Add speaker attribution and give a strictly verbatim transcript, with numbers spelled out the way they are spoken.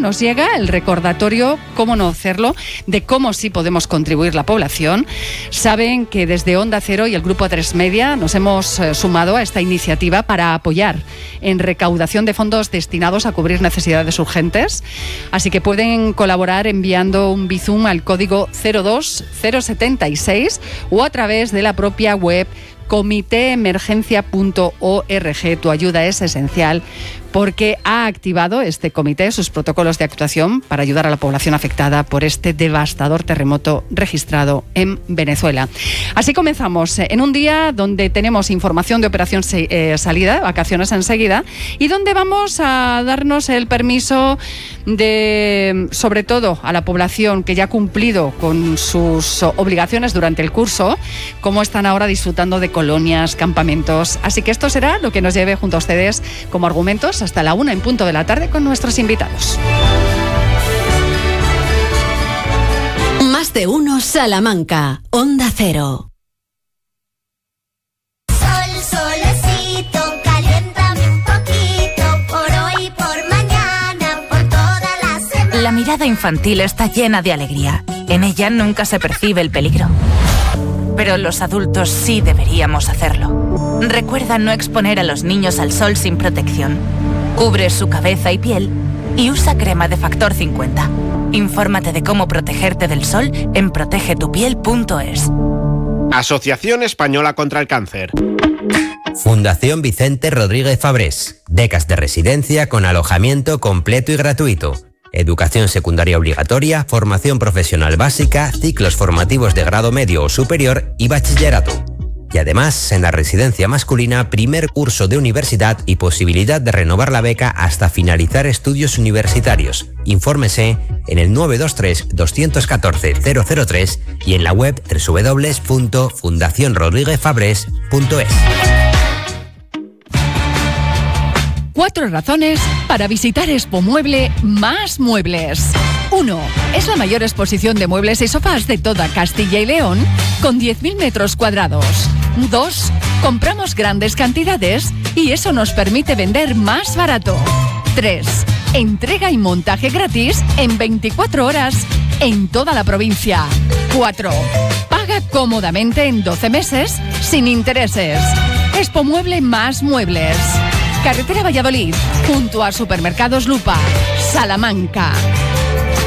Speaker 1: nos llega el recordatorio, cómo no hacerlo, de cómo sí podemos contribuir la población. Saben que desde Onda Cero y el Grupo A tres Media nos hemos eh, sumado a esta iniciativa para apoyar en recaudación de fondos destinados a cubrir necesidades urgentes. Así que pueden colaborar enviando un Bizum al código cero dos cero setenta y seis o a través de la propia web comité emergencia punto org. Tu ayuda es esencial porque ha activado este comité sus protocolos de actuación para ayudar a la población afectada por este devastador terremoto registrado en Venezuela. Así comenzamos en un día donde tenemos información de operación eh, salida, vacaciones enseguida, y donde vamos a darnos el permiso de, sobre todo a la población que ya ha cumplido con sus obligaciones durante el curso, cómo están ahora disfrutando de colonias, campamentos. Así que esto será lo que nos lleve junto a ustedes como argumentos hasta la una en punto de la tarde con nuestros invitados.
Speaker 2: Más de uno Salamanca, Onda Cero.
Speaker 3: Sol, solecito, caliéntame un poquito, por hoy, por mañana, por toda la semana.
Speaker 4: La mirada infantil está llena de alegría. En ella nunca se percibe el peligro. Pero los adultos sí deberíamos hacerlo. Recuerda no exponer a los niños al sol sin protección. Cubre su cabeza y piel y usa crema de factor cincuenta. Infórmate de cómo protegerte del sol en protege tu piel punto es.
Speaker 5: Asociación Española contra el Cáncer.
Speaker 6: Fundación Vicente Rodríguez Fabrés. Becas de residencia con alojamiento completo y gratuito. Educación secundaria obligatoria, formación profesional básica, ciclos formativos de grado medio o superior y bachillerato. Y además, en la residencia masculina, primer curso de universidad y posibilidad de renovar la beca hasta finalizar estudios universitarios. Infórmese en el nueve dos tres, dos uno cuatro, cero cero tres y en la web doble u doble u doble u punto fundación rodríguez fabrés punto es.
Speaker 1: Cuatro razones para visitar Expo Mueble Más Muebles. uno. Es la mayor exposición de muebles y sofás de toda Castilla y León, con diez mil metros cuadrados. dos. Compramos grandes cantidades y eso nos permite vender más barato. tres. Entrega y montaje gratis en veinticuatro horas en toda la provincia. cuatro. Paga cómodamente en doce meses sin intereses. Expo Mueble Más Muebles. Carretera Valladolid, junto a Supermercados Lupa, Salamanca.